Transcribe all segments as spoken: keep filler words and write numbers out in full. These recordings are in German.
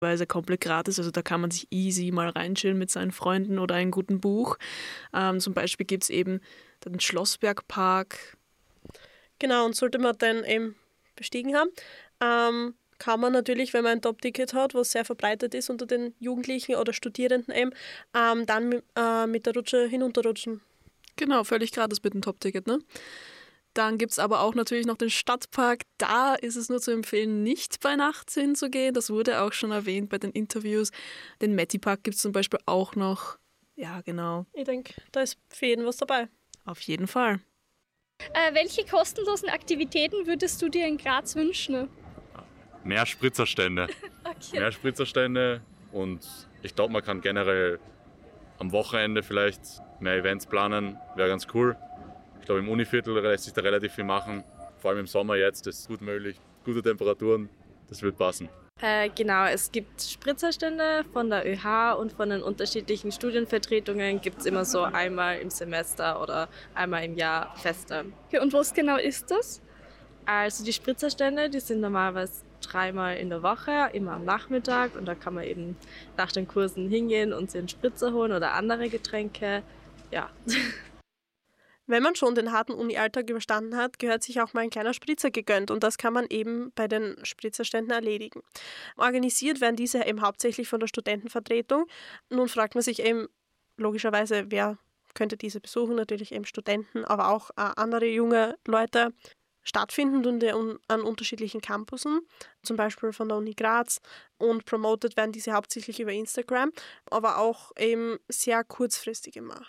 weil es ja komplett gratis, also da kann man sich easy mal reinchillen mit seinen Freunden oder einem guten Buch. Ähm, zum Beispiel gibt es eben den Schlossbergpark. Genau, und sollte man den eben bestiegen haben, ähm, kann man natürlich, wenn man ein Top-Ticket hat, was sehr verbreitet ist unter den Jugendlichen oder Studierenden eben, ähm, dann mit, äh, mit der Rutsche hinunterrutschen. Genau, völlig gratis mit dem Top-Ticket, ne? Dann gibt es aber auch natürlich noch den Stadtpark. Da ist es nur zu empfehlen, nicht bei Nacht hinzugehen. Das wurde auch schon erwähnt bei den Interviews. Den Metti-Park gibt es zum Beispiel auch noch. Ja, genau. Ich denke, da ist für jeden was dabei. Auf jeden Fall. Äh, welche kostenlosen Aktivitäten würdest du dir in Graz wünschen? Mehr Spritzerstände. Okay. Mehr Spritzerstände und ich glaube, man kann generell am Wochenende vielleicht mehr Events planen. Wäre ganz cool. Ich glaube, im Univiertel lässt sich da relativ viel machen. Vor allem im Sommer jetzt, das ist gut möglich. Gute Temperaturen, das wird passen. Äh, genau, es gibt Spritzerstände von der ÖH und von den unterschiedlichen Studienvertretungen gibt es immer so einmal im Semester oder einmal im Jahr Feste. Okay, und was genau ist das? Also die Spritzerstände, die sind normalerweise dreimal in der Woche, immer am Nachmittag und da kann man eben nach den Kursen hingehen und sich einen Spritzer holen oder andere Getränke. Ja. Wenn man schon den harten Uni-Alltag überstanden hat, gehört sich auch mal ein kleiner Spritzer gegönnt und das kann man eben bei den Spritzerständen erledigen. Organisiert werden diese eben hauptsächlich von der Studentenvertretung. Nun fragt man sich eben logischerweise, wer könnte diese besuchen? Natürlich eben Studenten, aber auch äh, andere junge Leute. Stattfinden und an unterschiedlichen Campussen, zum Beispiel von der Uni Graz, und promoted werden diese hauptsächlich über Instagram, aber auch eben sehr kurzfristig immer.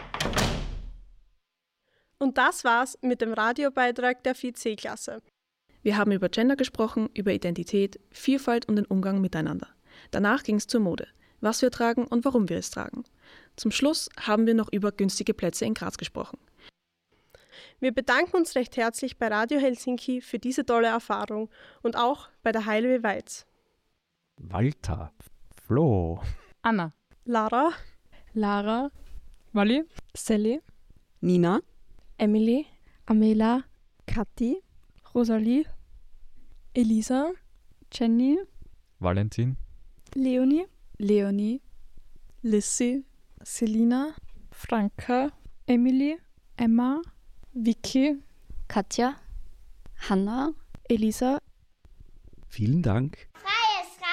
Und das war's mit dem Radiobeitrag der vier C-Klasse. Wir haben über Gender gesprochen, über Identität, Vielfalt und den Umgang miteinander. Danach ging es zur Mode, was wir tragen und warum wir es tragen. Zum Schluss haben wir noch über günstige Plätze in Graz gesprochen. Wir bedanken uns recht herzlich bei Radio Helsinki für diese tolle Erfahrung und auch bei der Heilwe Weiz. Walter, Flo, Anna, Lara, Lara, Wally, Sally, Nina, Emily, Amela, Kathi, Rosalie, Elisa, Jenny, Valentin, Leonie, Leonie, Lissy, Selina, Franka, Emily, Emma, Vicky, Katja, Hanna, Elisa. vielen Dank.